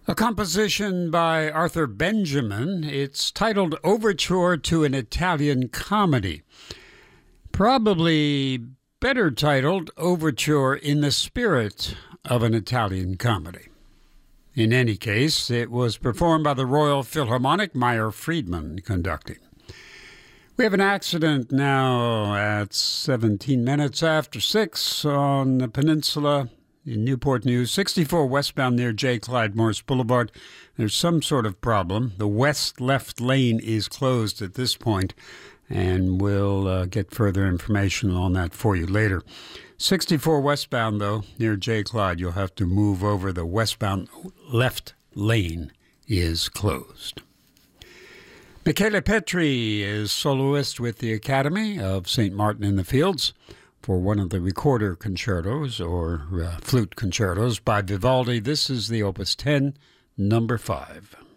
A composition by Arthur Benjamin. It's titled Overture to an Italian Comedy. Probably better titled Overture in the Spirit of an Italian Comedy. In any case, it was performed by the Royal Philharmonic, Meyer Friedman conducting. We have an accident now at 17 minutes after 6 on the peninsula in Newport News, 64 westbound near J. Clyde Morris Boulevard. There's some sort of problem. The west left lane is closed at this point, and we'll get further information on that for you later. 64 westbound, though, near J. Clyde. You'll have to move over. The westbound left lane is closed. Michele Petri is soloist with the Academy of St. Martin in the Fields for one of the recorder concertos or flute concertos by Vivaldi. This is the Opus 10, number 5.